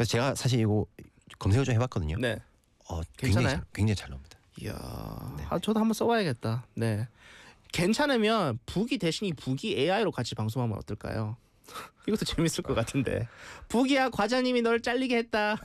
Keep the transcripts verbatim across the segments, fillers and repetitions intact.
그래서 제가 사실 이거 검색을 좀 해봤거든요. 네. 어, 괜찮아요? 굉장히 잘, 굉장히 잘 나옵니다. 이야, 네. 아, 저도 한번 써봐야겠다. 네. 괜찮으면 북이 대신 이 북이 에이아이로 같이 방송하면 어떨까요? 이것도 재밌을 것 같은데. 북이야, 과장님이 널 잘리게 했다.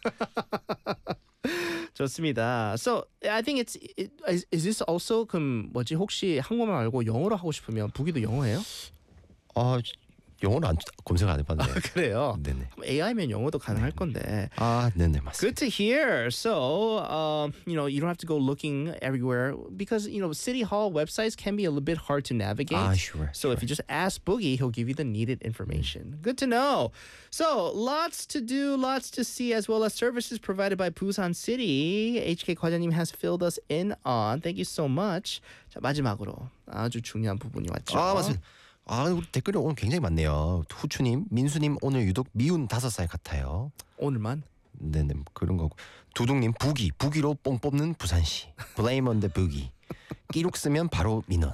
좋습니다. So I think it's it, is, is this also 그럼 뭐지 혹시 한국말 말고 영어로 하고 싶으면 북이도 영어예요? 어, 영어는 안, 검색 안 해봤네요. 그래요. 네네. 에이아이면 영어도 가능할 건데. 아, 네네 맞습니다. Good to hear. So, um, you know, you don't have to go looking everywhere because, you know, City Hall websites can be a little bit hard to navigate. Ah, sure. So sure. if you just ask Boogie, he'll give you the needed information. Good to know. So, lots to do, lots to see, as well as services provided by Busan City. H K 과장님 has filled us in on. Thank you so much. 자, 마지막으로 아주 중요한 부분이 왔죠. 아 맞습니다. 아 우리 댓글이 오늘 굉장히 많네요. 후추님, 민수님 오늘 유독 미운 다섯 살 같아요. 오늘만? 네네 그런 거고. 두둥님 부기 부기로 뽕 뽑는 부산시. Blame on the 부기. 끼룩 쓰면 바로 민원.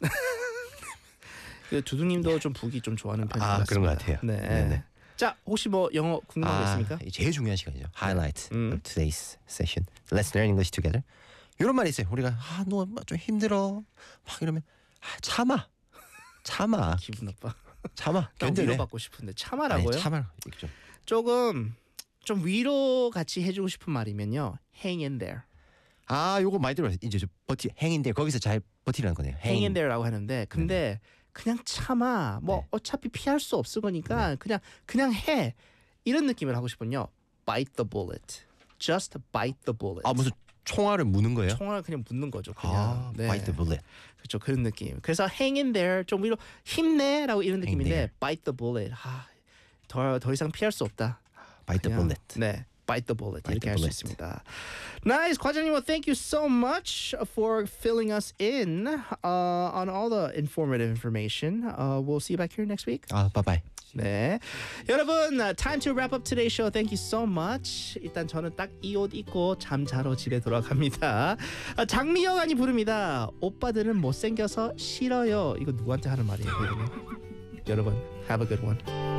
그 두두님도 좀 북이 좀 좋아하는 편인 아 것 같습니다. 그런 것 같아요. 네. 네네. 자, 혹시 뭐 영어 궁금한 거 아, 있습니까? 제일 중요한 시간이죠. Highlight 음. of today's session. Let's learn English together. 이런 말이 있어요. 우리가 아, 너 좀 힘들어. 막 이러면 아, 참아. 참아. 기분 나빠. 참아. 난 견뎌내. 위로 받고 싶은데 참아라고요? 아니, 참아. 좀. 조금 좀 위로 같이 해주고 싶은 말이면요. Hang in there. 아, 요거 많이 들어요. 이제 좀 버티 행인데 거기서 잘 버티라는 거네요. Hang in there라고 하는데 근데 그냥 참아. 뭐 네. 어차피 피할 수 없을 거니까 그냥 그냥 해. 이런 느낌을 하고 싶군요. Bite the bullet. Just bite the bullet. 아, 무슨 총알을 무는 거예요? 총알 그냥 묻는 거죠. 그냥. 아, 네. bite the bullet. 그렇죠. 그런 느낌. 그래서 hang in there 좀 위로 힘내라고 이런 Hang 느낌인데 there. bite the bullet. 아, 더, 더 이상 피할 수 없다. bite the 그냥, bullet. 네. bite the bullet. Bite 이렇게 the 할 수 bullet. 있습니다. Nice. 과장님, well, thank you so much for filling us in uh, on all the informative information. Uh, we'll see you back here next week. 아, bye bye. 네, 여러분, uh, time to wrap up today's show. Thank you so much. 일단 저는 딱 이 옷 입고 잠자러 집에 돌아갑니다. 아, 장미여관이 부릅니다. 오빠들은 못생겨서 싫어요. 이거 누구한테 하는 말이에요? 여러분, have a good one.